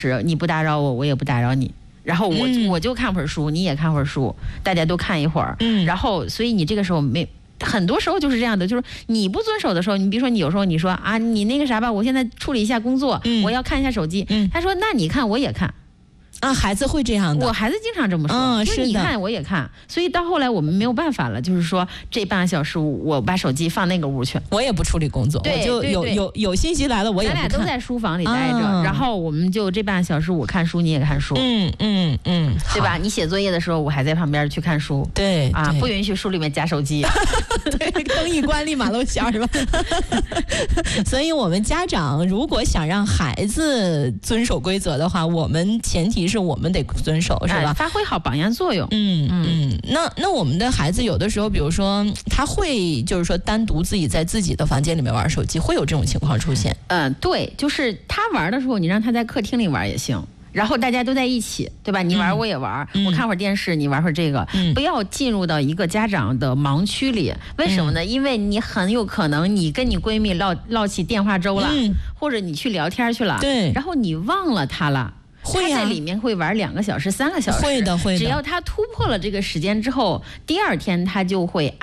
你不打扰我，我也不打扰你。然后我就看会儿书，你也看会儿书，大家都看一会儿。然后所以你这个时候很多时候就是这样的，就是你不遵守的时候，你比如说你有时候你说啊，你那个啥吧，我现在处理一下工作，我要看一下手机。他说那你看我也看。 啊，孩子会这样的， 我孩子经常这么说，就是你看我也看，所以到后来我们没有办法了，就是说这半个小时我把手机放那个屋去， 我也不处理工作，我就有信息来了我也不看， 咱俩都在书房里待着，然后我们就这半个小时我看书你也看书，对吧？你写作业的时候我还在旁边去看书， 对啊， 不允许书里面加手机， 对，灯一关立马露馅是吧？所以我们家长如果想让孩子遵守规则的话，我们前提是我们得遵守，是吧？ 发挥好榜样作用。 那我们的孩子有的时候，比如说他会就是说单独自己在自己的房间里面玩手机，会有这种情况出现。 对，就是他玩的时候，你让他在客厅里玩也行。然后大家都在一起，对吧？你玩我也玩，我看会儿电视，你玩会儿这个，不要进入到一个家长的盲区里。为什么呢？因为你很有可能你跟你闺蜜唠起电话粥了，或者你去聊天去了， 对， 然后你忘了她了。他在里面会玩2个小时、3个小时， 会的。 只要他突破了这个时间之后，第二天他就会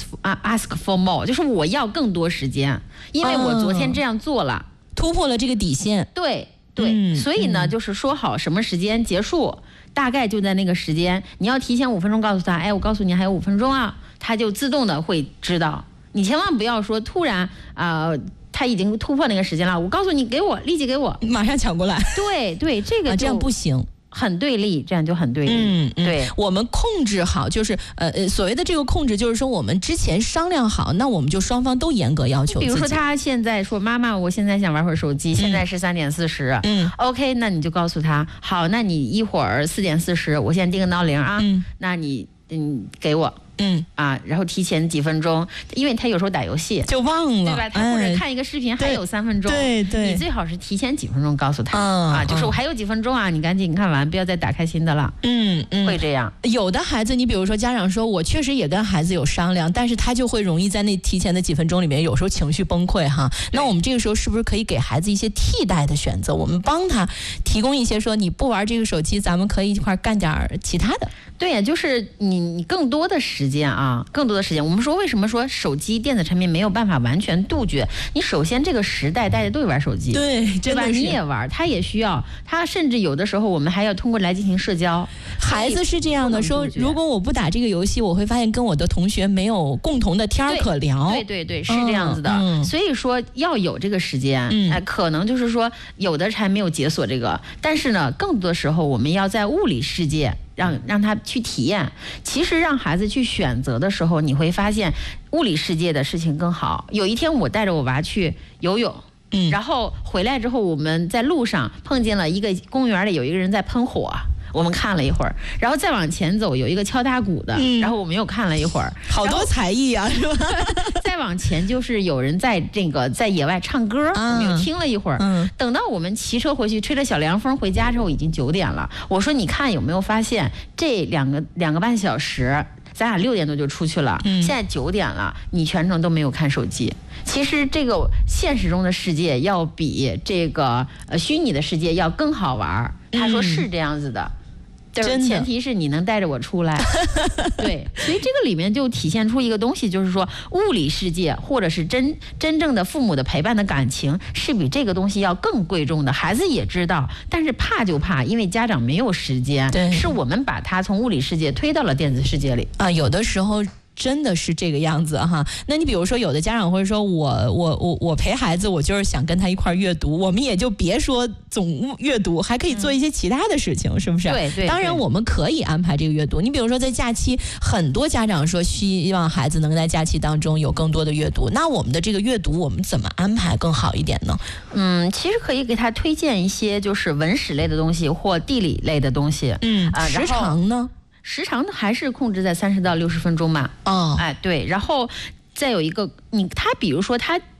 ask for more， 就是我要更多时间，因为我昨天这样做了， 突破了这个底线。 对，所以呢，就是说好什么时间结束，大概就在那个时间，你要提前5分钟告诉他，哎，我告诉你还有5分钟啊，他就自动的会知道。你千万不要说突然他已经突破那个时间了，我告诉你，给我立即给我， 马上抢过来。 对，这个这样不行。 很对立，这样就很对立。对， 我们控制好，就是所谓的这个控制，就是说我们之前商量好，那我们就双方都严格要求自己。 比如说他现在说妈妈，我现在想玩会儿手机，现在是3点40。OK， 那你就告诉他，好，那你一会儿4点40，我先定个闹铃啊。那你给我。然后提前几分钟，因为他有时候打游戏就忘了， 对吧？他或者看一个视频还有3分钟， 对， 你最好是提前几分钟告诉他就是我还有几分钟啊，你赶紧看完，不要再打开新的了。会这样。 有的孩子，你比如说家长说，我确实也跟孩子有商量，但是他就会容易在那提前的几分钟里面，有时候情绪崩溃哈。那我们这个时候是不是可以给孩子一些替代的选择？我们帮他提供一些说，你不玩这个手机，咱们可以一块干点其他的。 对呀，就是你更多的时间啊，更多的时间。我们说为什么说手机电子产品没有办法完全杜绝？你首先这个时代大家都玩手机，对吧？你也玩，他也需要，他甚至有的时候我们还要通过来进行社交。 孩子是这样的，说如果我不打这个游戏，我会发现跟我的同学没有共同的天可聊。 对，是这样子的。所以说要有这个时间，可能就是说有的还没有解锁这个，但是呢，更多的时候我们要在物理世界。让他去体验，其实让孩子去选择的时候，你会发现物理世界的事情更好。有一天我带着我娃去游泳，然后回来之后，我们在路上碰见了一个公园里有一个人在喷火。我们看了一会儿，然后再往前走有一个敲打鼓的，然后我们又看了一会儿， 好多才艺啊，是吧？ 再往前就是有人在野外唱歌，我们又听了一会儿。等到我们骑车回去，吹着小凉风回家之后，已经9点了。我说你看有没有发现这两个半小时？咱俩6点多就出去了，现在9点了，你全程都没有看手机。其实这个现实中的世界要比这个虚拟的世界要更好玩。他说是这样子的。就是前提是你能带着我出来，对，所以这个里面就体现出一个东西，就是说物理世界或者是真正的父母的陪伴的感情是比这个东西要更贵重的。孩子也知道，但是怕就怕，因为家长没有时间，是我们把他从物理世界推到了电子世界里啊，有的时候。真的是这个样子哈。那你比如说有的家长会说我陪孩子，我就是想跟他一块阅读，我们也就别说总阅读，还可以做一些其他的事情，是不是？ 对。 当然我们可以安排这个阅读。你比如说在假期，很多家长说希望孩子能在假期当中有更多的阅读，那我们的这个阅读我们怎么安排更好一点呢？ 其实可以给他推荐一些就是文史类的东西或地理类的东西。 时长呢？ 时长还是控制在30到60分钟嘛。 哦， 对，然后再有一个他比如说他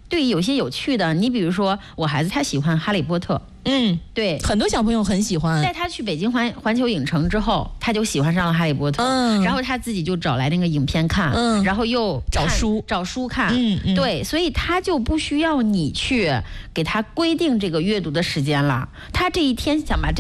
对有些有趣的，你比如说我孩子他喜欢哈利波特。对， 很多小朋友很喜欢。 在他去北京环球影城之后，他就喜欢上了哈利波特，然后他自己就找来那个影片看，然后又找书看，对，所以他就不需要你去给他规定这个阅读的时间了，他这一天想把